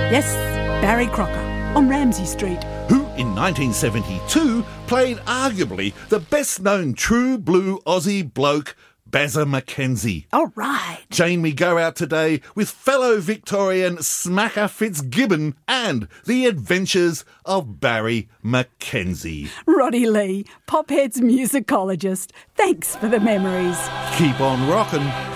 Yes, Barry Crocker on Ramsay Street. Who in 1972 played arguably the best-known true blue Aussie bloke, Bazza McKenzie. All right. Jane, go out today with fellow Victorian Smacker Fitzgibbon and the adventures of Barry McKenzie. Roddy Lee, Pophead's musicologist. Thanks for the memories. Keep on rockin'.